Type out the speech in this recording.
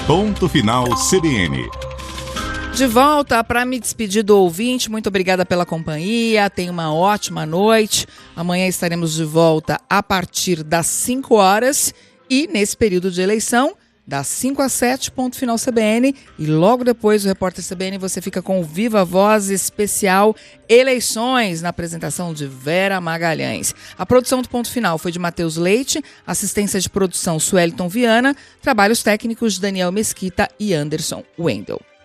Ponto Final CBN. De volta para me despedir do ouvinte, muito obrigada pela companhia, tenha uma ótima noite. Amanhã estaremos de volta a partir das 5 horas e nesse período de eleição, das 5 às 7, Ponto Final CBN, e logo depois do Repórter CBN você fica com o Viva Voz especial Eleições, na apresentação de Vera Magalhães. A produção do Ponto Final foi de Matheus Leite, assistência de produção Sueliton Viana, trabalhos técnicos de Daniel Mesquita e Anderson Wendel.